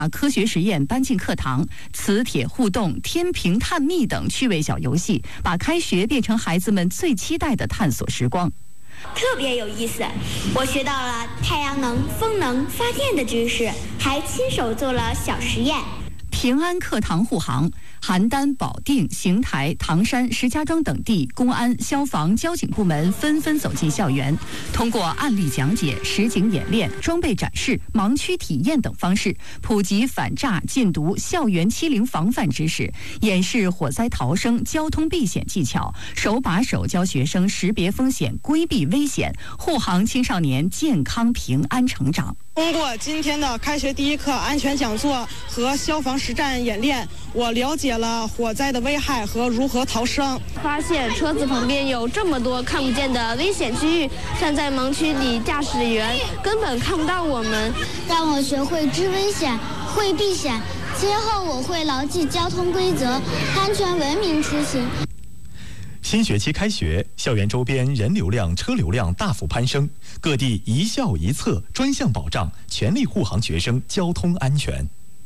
把科学实验搬进课堂，磁铁互动、天平探秘等趣味小游戏，把开学变成孩子们最期待的探索时光。 特别有意思，我学到了太阳能、风能发电的知识，还亲手做了小实验。 平安课堂护航，邯郸、保定、邢台、唐山、石家庄等地公安、消防、交警部门纷纷走进校园，通过案例讲解、实景演练、装备展示、盲区体验等方式，普及反诈、禁毒、校园欺凌防范知识，演示火灾逃生、交通避险技巧，手把手教学生识别风险、规避危险，护航青少年健康平安成长。 通过今天的开学第一课安全讲座和消防实战演练，我了解了火灾的危害和如何逃生。 发现车子旁边有这么多看不见的危险区域，站在盲区里，驾驶员根本看不到我们， 让我学会知危险、会避险。今后我会牢记交通规则，安全文明出行。 新学期开学，校园周边人流量、车流量大幅攀升，各地一校一策专项保障，全力护航学生交通安全。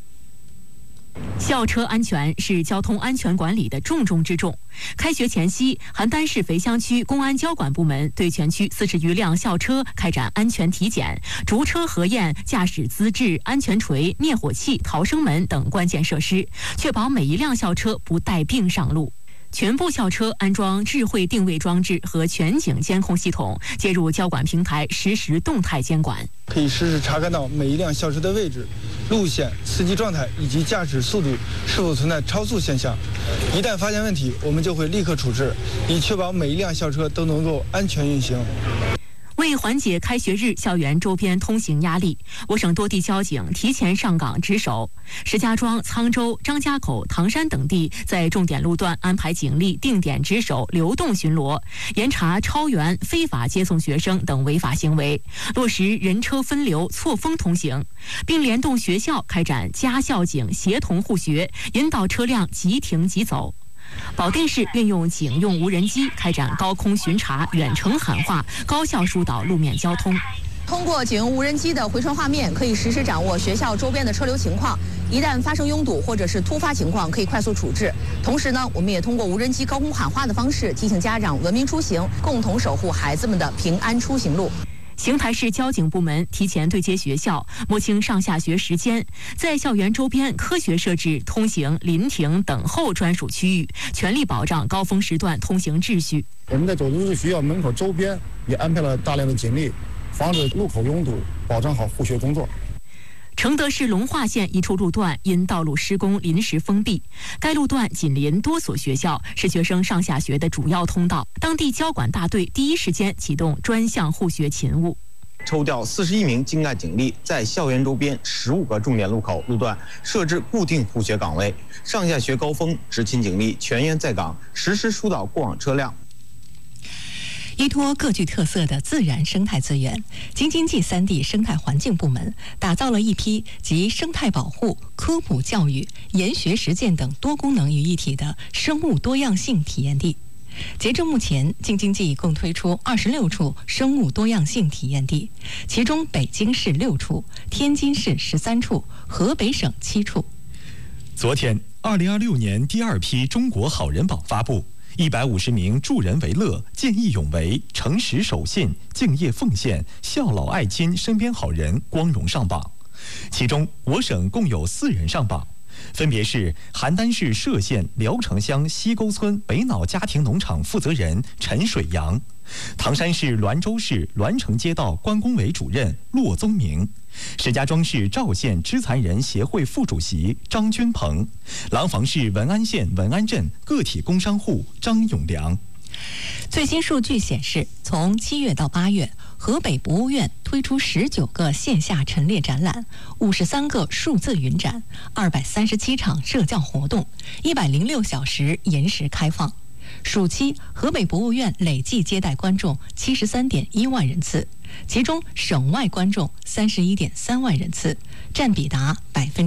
校车安全是交通安全管理的重中之重。开学前夕，邯郸市肥乡区公安交管部门对全区40余辆校车开展安全体检，逐车核验驾驶资质、安全锤、灭火器、逃生门等关键设施，确保每一辆校车不带病上路。全部校车安装智慧定位装置和全景监控系统，接入交管平台，实时动态监管。 可以实时查看到每一辆校车的位置、路线、司机状态以及驾驶速度是否存在超速现象。一旦发现问题，我们就会立刻处置，以确保每一辆校车都能够安全运行。 为缓解开学日校园周边通行压力，我省多地交警提前上岗值守。石家庄、沧州、张家口、唐山等地在重点路段安排警力定点值守、流动巡逻，严查超员、非法接送学生等违法行为，落实人车分流、错峰通行，并联动学校开展家校警协同护学，引导车辆即停即走。保定市运用警用无人机开展高空巡查、远程喊话，高效疏导路面交通。 通过警用无人机的回传画面，可以实时掌握学校周边的车流情况，一旦发生拥堵或者是突发情况，可以快速处置。同时呢，我们也通过无人机高空喊话的方式，提醒家长文明出行，共同守护孩子们的平安出行路。 邢台市交警部门提前对接学校，摸清上下学时间，在校园周边科学设置通行、临停、等候专属区域，全力保障高峰时段通行秩序。 我们在走入学校门口周边也安排了大量的警力，防止路口拥堵，保障好护学工作。 承德市龙化县一处路段因道路施工临时封闭，该路段紧邻多所学校，是学生上下学的主要通道。当地交管大队第一时间启动专项护学勤务， 抽调41名精干警力，在校园周边15个重点路口路段设置固定护学岗位，上下学高峰执勤警力全员在岗，实时疏导过往车辆。 依托各具特色的自然生态资源，京津冀3地生态环境部门打造了一批集生态保护、科普教育、研学实践等多功能于一体的生物多样性体验地。截至目前，京津冀共推出26处生物多样性体验地，其中北京市6处，天津市13处，河北省7处。 昨天，2026年第2批中国好人榜发布。150名助人为乐、见义勇为、诚实守信、敬业奉献、孝老爱亲身边好人光荣上榜，其中我省共有4人上榜，分别是邯郸市歙县聊城乡西沟村北脑家庭农场负责人陈水阳，唐山市滦州市滦城街道关工委主任骆宗明，石家庄市赵县肢残人协会副主席张军鹏，廊坊市文安县文安镇个体工商户张永良。 最新数据显示，从7月到8月，河北博物院推出19个线下陈列展览，53个数字云展，237场社教活动，106小时延时开放。暑期，河北博物院累计接待观众73.1万人次，其中省外观众31.3万人次，占比达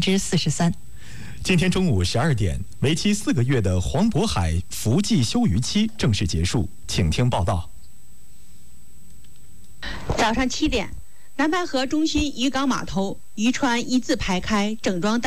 43%。 今天中午12点，为期4个月的黄渤海伏季休渔期正式结束，请听报道。 早上7点，南戴河中心渔港码头渔船一字排开，整装